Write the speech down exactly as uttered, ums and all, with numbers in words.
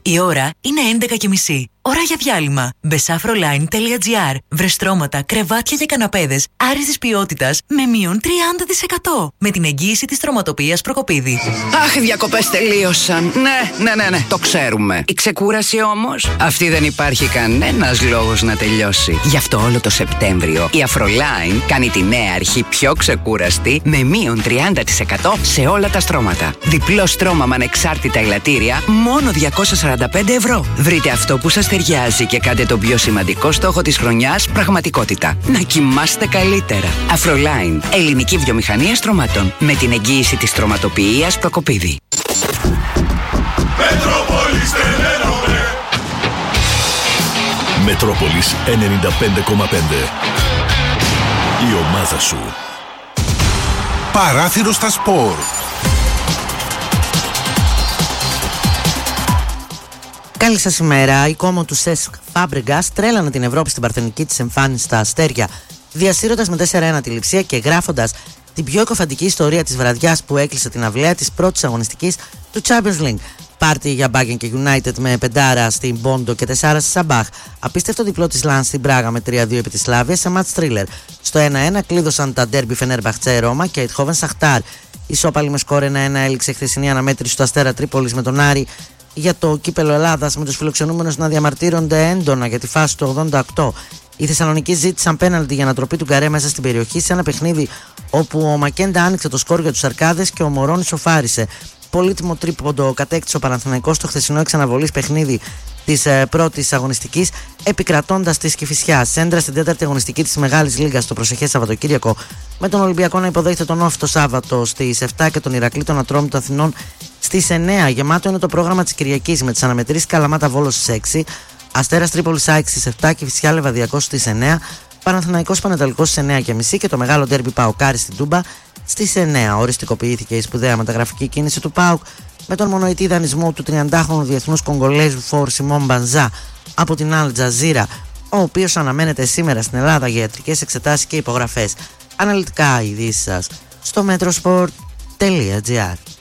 Η ώρα είναι έντεκα και μισή. Ώρα για διάλειμμα. μπεσάφροline τελεία τζι άρ. Βρε στρώματα, κρεβάτια και καναπέδες άριστης ποιότητας με μείον τριάντα τοις εκατό. Με την εγγύηση της Στρωματοποιίας Προκοπίδη. Αχ, οι διακοπές τελείωσαν. Ναι, ναι, ναι, ναι, το ξέρουμε. Η ξεκούραση όμως, αυτή δεν υπάρχει κανένας λόγος να τελειώσει. Γι' αυτό όλο το Σεπτέμβριο η Afroline κάνει τη νέα αρχή πιο ξεκούραστη με μείον τριάντα τοις εκατό σε όλα τα στρώματα. Διπλό στρώμα με ανεξάρτητα ελαττήρια, μόνο διακόσια σαράντα πέντε ευρώ. Βρείτε αυτό που σας ταιριάζει και κάντε τον πιο σημαντικό στόχο της χρονιάς πραγματικότητα. Να κοιμάστε καλύτερα. Afroline, ελληνική βιομηχανία στρωμάτων. Με την εγγύηση της Στρωματοποιίας Προκοπίδη. Μετρόπολης ενενήντα πέντε κόμμα πέντε. Η ομάδα σου. Παράθυρο στα σπορ. Καλή σας ημέρα. Η κόμμα του Σεσκ Φάμπρεγκας τρέλανε την Ευρώπη στην παρθενική της εμφάνιση στα αστέρια, διασύροντας με τέσσερα ένα τη Λειψία και γράφοντας την πιο εκοφαντική ιστορία της βραδιάς που έκλεισε την αυλαία της πρώτης αγωνιστικής του Champions League. Πάρτι για Bayern και United με πεντάρα στην Πόντο και τεσσάρα στη Σαμπάχ. Απίστευτο διπλό της Λανς στην Πράγα με τρία δύο επί της Σλάβια σε match thriller. Στο ένα ένα κλείδωσαν τα ντέρμπι Φενέρμπαχτσε Ρώμα και Ειτχόβεν Σαχτάρ. Ισόπαλη με σκορ ένα ένα έληξε χθεσινή αναμέτρηση του Αστέρα Τρίπολης με τον Άρη για το κύπελο Ελλάδας, με τους φιλοξενούμενους να διαμαρτύρονται έντονα για τη φάση του ογδόντα οκτώ. Οι Θεσσαλονικοί ζήτησαν πέναλτι για ανατροπή του Γκαρέ μέσα στην περιοχή σε ένα παιχνίδι όπου ο Μακέντα άνοιξε το σκορ για τους Αρκάδες και ο Μωρόνης σοφάρισε. Πολύτιμο τρίποντο κατέκτησε ο Παναθηναϊκός στο χθεσινό εξαναβολής παιχνίδι της ε, πρώτης αγωνιστικής, επικρατώντας τη Κηφισιά. Σέντρα στην τέταρτη αγωνιστική της Μεγάλης Λίγκας το προσεχές Σαββατοκύριακο, με τον Ολυμπιακό να υποδέχεται τον Όφη το Σάββατο στις επτά και τον Ηρακλή των Ατρόμητων Αθηνών στις εννέα. Γεμάτο είναι το πρόγραμμα της Κυριακής με τις αναμετρήσεις Καλαμάτα Βόλος στις έξι, Αστέρας Τρίπολης ΑΕΚ στις επτά, Κηφισιά Λεβαδιακός στις εννέα, Παναθηναϊκός Πανετολικός στις εννέα και μισή και το μεγάλο ντέρμπι Παοκάρι στην Τούμπα στις εννέα. Οριστικοποιήθηκε η σπουδαία μεταγραφική κίνηση του ΠΑΟΚ με τον μονοετή δανεισμό του τριαντάχρονου διεθνούς Κογκολέζου φορ Σιμών Μπανζά από την Αλ Τζαζίρα, ο οποίος αναμένεται σήμερα στην Ελλάδα για ιατρικές εξετάσεις και υπογραφές. Αναλυτικά ειδήσεις σας στο μέτροσπορτ τελεία τζι άρ.